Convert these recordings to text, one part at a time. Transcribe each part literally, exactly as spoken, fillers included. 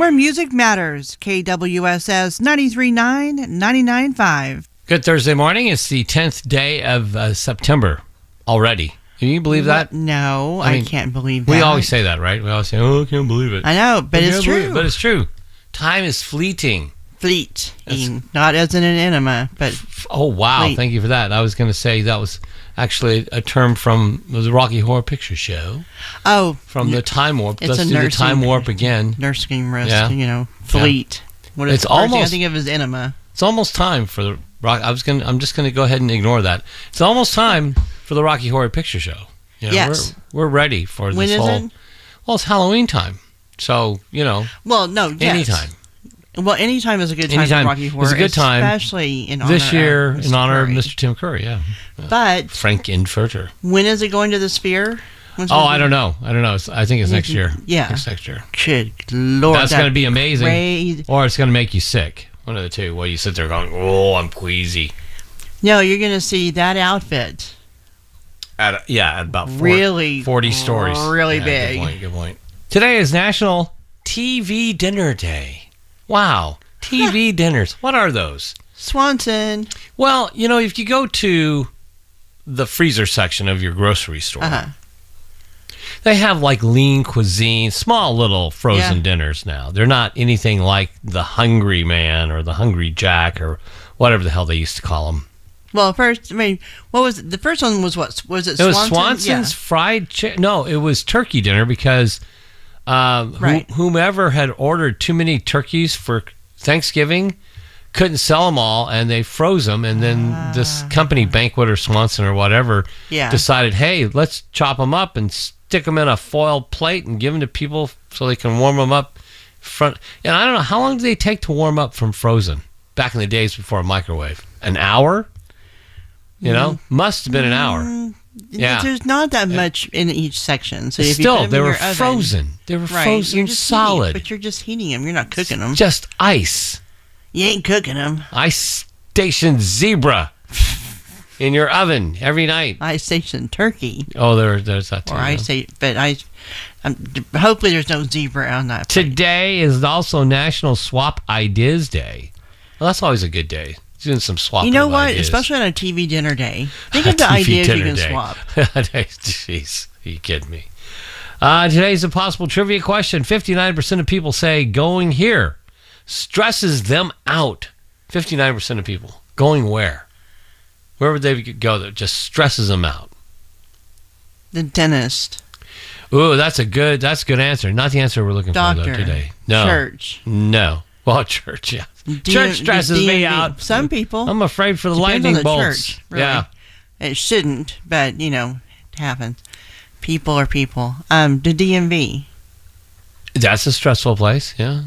Where music matters. K W S S ninety-three point nine, ninety-nine point five. Good Thursday morning. It's the tenth day of uh, September already. Can you believe that? No, I, mean, I can't believe that. We always say that, right? We always say, oh, I can't believe it. I know, but I it's true. But it's true. Time is fleeting. Fleeting. Not as in an enema, but Oh, wow. fleet. Thank you for that. I was going to say that was actually a term from the Rocky Horror Picture Show. Oh. From the Time Warp. It's Let's a do nursing, the Time Warp again. Nursing risk, yeah. you know, fleet. Yeah. What is it's the first almost, thing I think of is enema. It's almost time for the Rock. I was going. I'm just going to go ahead and ignore that. It's almost time for the Rocky Horror Picture Show. You know, yes. We're, we're ready for when this is whole. It? Well, it's Halloween time, so you know. Well, no, yes. Anytime. Well, anytime is a good time anytime for Rocky Horror. It's a good time, especially in honor this year of Mister in honor Curry. of Mister Tim Curry. Yeah. But Frank Infurter. When is it going to the Sphere? When's oh, I don't know. I don't know. It's, I think it's next year. Yeah, it's next year. Good Lord, that's that going to be amazing. Crazy. Or it's going to make you sick. One of the two. Well, you sit there going, "Oh, I'm queasy." No, you're going to see that outfit. At yeah, at about four, really forty stories. Really yeah, big. Good point. Good point. Today is National T V Dinner Day. Wow, T V dinners. What are those? Swanson. Well, you know, if you go to the freezer section of your grocery store, uh-huh. they have like lean cuisine, small little frozen yeah. dinners now. They're not anything like the Hungry Man or the Hungry Jack or whatever the hell they used to call them. Well, first, I mean, what was it? The first one was what? Was it It Swanson? was Swanson's yeah. fried chicken. No, it was turkey dinner because um, right. wh- whomever had ordered too many turkeys for Thanksgiving couldn't sell them all, and they froze them. And then uh, this company, Banquet or Swanson or whatever, yeah. decided, hey, let's chop them up and stick them in a foil plate and give them to people so they can warm them up. Front. And I don't know, how long do they take to warm up from frozen back in the days before a microwave? An hour? You know, mm. must have been an hour. Mm. Yeah, there's not that much in each section. So if still, you they were oven, frozen. They were right, frozen solid. Heating, but you're just heating them. You're not cooking them. Just ice. You ain't cooking them. Ice Station Zebra in your oven every night. Ice Station Turkey. Oh, there, there's that too. Or I say, but I. Um, hopefully, there's no zebra on that plate. Today is also National Swap Ideas Day. Well, that's always a good day. Doing some swapping. You know what? Ideas. Especially on a T V dinner day. Think of the ideas you can day. swap. Jeez, are you kidding me? Uh, today's impossible trivia question. fifty-nine percent of people say going here stresses them out. fifty-nine percent of people. Going where? Where would they go that just stresses them out? The dentist. Ooh, that's a good, that's a good answer. Not the answer we're looking Doctor. for though today. No. Church. No. Well, church, yeah. D- church stresses D- me out. Some people. I'm afraid for the Depends lightning on the bolts. Church, really. Yeah. It shouldn't, but, you know, it happens. People are people. Um, the D M V. That's a stressful place, yeah.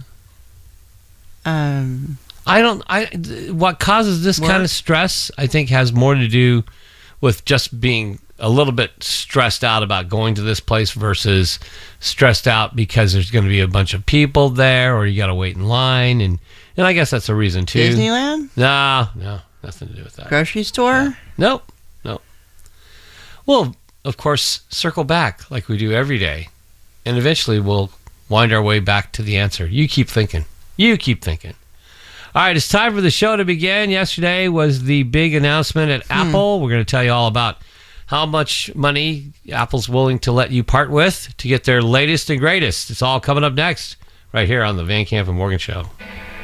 Um, I don't, I, what causes this work. kind of stress, I think, has more to do with just being a little bit stressed out about going to this place versus stressed out because there's going to be a bunch of people there or you got to wait in line. And, and I guess that's a reason too. Disneyland? No, no, nothing to do with that. Grocery store? Yeah. Nope, nope. Well, of course, circle back like we do every day. And eventually we'll wind our way back to the answer. You keep thinking. You keep thinking. All right, it's time for the show to begin. Yesterday was the big announcement at hmm. Apple. We're going to tell you all about how much money Apple's willing to let you part with to get their latest and greatest. It's all coming up next, right here on the Van Camp and Morgan Show.